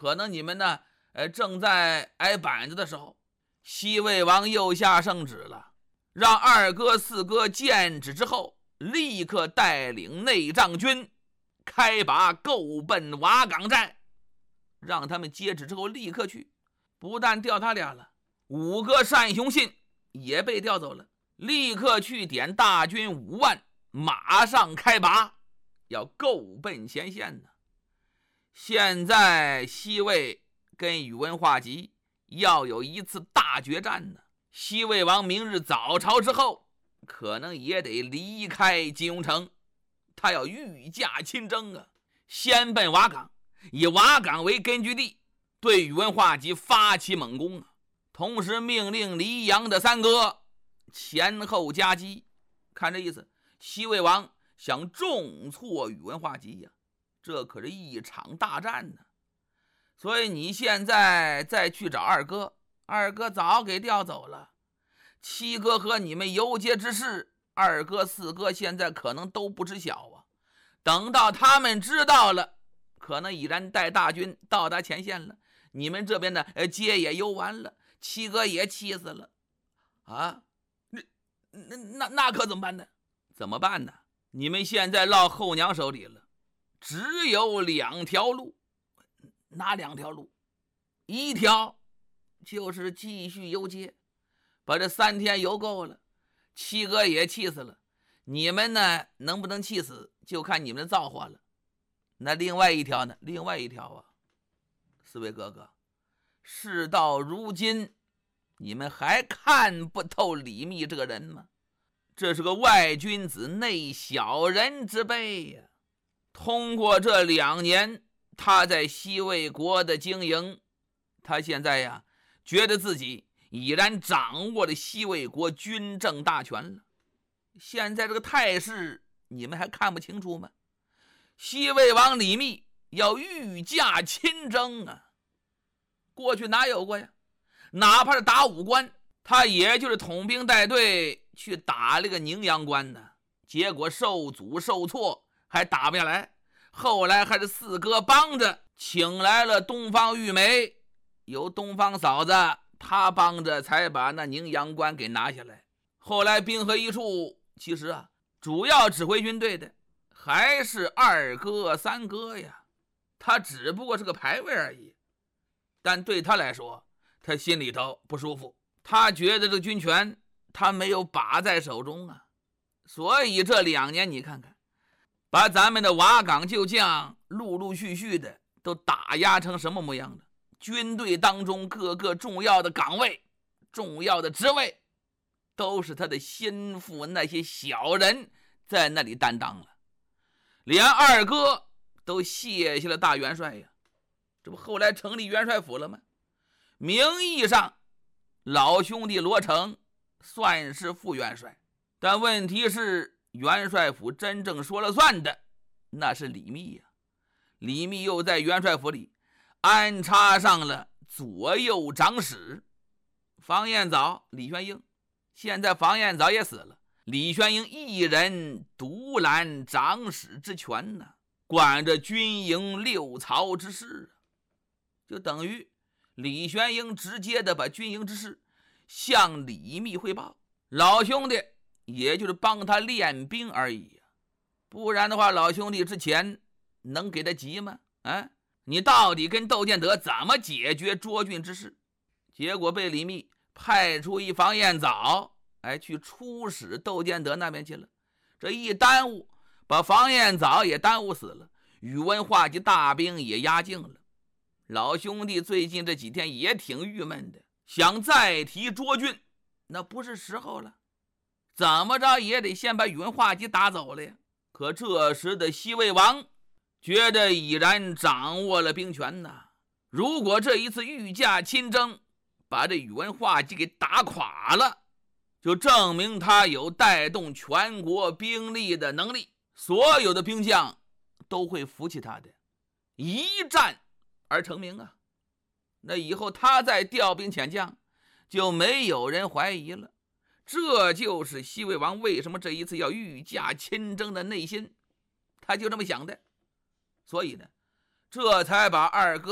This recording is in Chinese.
可能你们呢正在挨板子的时候，西魏王又下圣旨了，让二哥四哥见旨之后，立刻带领内帐军开拔够奔瓦岗寨，让他们接旨之后立刻去。不但调他俩了，5个单雄信也被调走了，立刻去点大军5万，马上开拔，要够奔前线呢。现在西魏跟宇文化及要有一次大决战呢。西魏王明日早朝之后，可能也得离开金庸城，他要御驾亲征啊，先奔瓦岗，以瓦岗为根据地，对宇文化及发起猛攻啊。同时命令黎阳的3哥前后夹击，看这意思，西魏王想重挫宇文化及呀，这可是一场大战呢。所以你现在再去找二哥，二哥早给调走了。7哥和你们游街之事，二哥4哥现在可能都不知晓啊。等到他们知道了，可能已然带大军到达前线了，你们这边的街也游完了，7哥也气死了啊！那可怎么办呢？怎么办呢？你们现在落后娘手里了，只有2条路。哪2条路？一条就是继续游街，把这3天游够了，7哥也气死了，你们呢能不能气死就看你们的造化了。那另外一条呢？另外一条啊，4位哥哥，事到如今你们还看不透李密这个人吗？这是个外君子内小人之辈呀。通过这2年他在西魏国的经营，他现在呀觉得自己已然掌握了西魏国军政大权了。现在这个态势你们还看不清楚吗？西魏王李密要御驾亲征啊，过去哪有过呀？哪怕是打武关，他也就是统兵带队去打了个宁阳关呢，结果受阻受挫，还打不下来。后来还是4哥帮着请来了东方玉梅，由东方嫂子她帮着才把那宁阳关给拿下来。后来兵合一处，其实啊主要指挥军队的还是2哥3哥呀，他只不过是个排位而已。但对他来说，他心里头不舒服，他觉得这军权他没有把在手中啊。所以这2年你看看，把咱们的瓦岗旧将陆陆续续的都打压成什么模样了？军队当中各个重要的岗位、重要的职位，都是他的心腹那些小人在那里担当了。连2哥都卸下了大元帅呀，这不后来成立元帅府了吗？名义上老兄弟罗成算是副元帅，但问题是元帅府真正说了算的那是李密呀。李密又在元帅府里安插上了左右长史房彦藻、李玄英。现在房彦藻也死了，李玄英一人独揽长史之权呢，管着军营6曹之事，就等于李玄英直接的把军营之事向李密汇报，老兄弟也就是帮他练兵而已啊。不然的话，老兄弟之前能给他急吗？你到底跟窦建德怎么解决涿郡之事？结果被李密派出一房彦藻去出使窦建德那边去了。这一耽误，把房彦藻也耽误死了，宇文化及大兵也压境了。老兄弟最近这几天也挺郁闷的，想再提涿郡那不是时候了，怎么着也得先把宇文化及打走了呀。可这时的西魏王觉得已然掌握了兵权呐，如果这一次御驾亲征把这宇文化及给打垮了，就证明他有带动全国兵力的能力，所有的兵将都会服气他的，一战而成名啊。那以后他再调兵遣将就没有人怀疑了。这就是西魏王为什么这一次要御驾亲征的内心，他就这么想的。所以呢，这才把2哥